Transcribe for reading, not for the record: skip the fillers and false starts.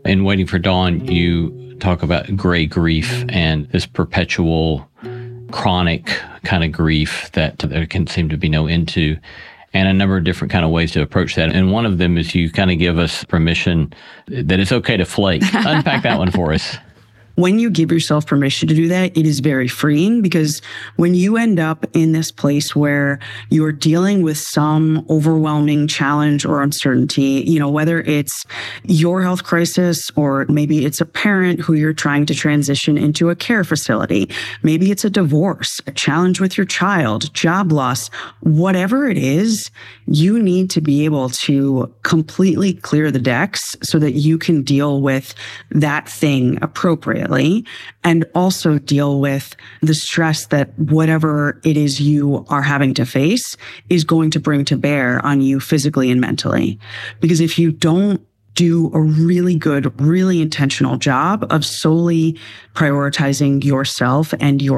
In Waiting for Dawn, you talk about gray grief and this perpetual chronic kind of grief that there can seem to be no end to, and a number of different kind of ways to approach that. And one of them is you kind of give us permission that it's okay to flake. Unpack that one for us. When you give yourself permission to do that, it is very freeing, because when you end up in this place where you're dealing with some overwhelming challenge or uncertainty, whether it's your health crisis, or maybe it's a parent who you're trying to transition into a care facility, maybe it's a divorce, a challenge with your child, job loss, whatever it is, you need to be able to completely clear the decks so that you can deal with that thing appropriately, and also deal with the stress that whatever it is you are having to face is going to bring to bear on you physically and mentally. Because if you don't do a really good, really intentional job of solely prioritizing yourself and your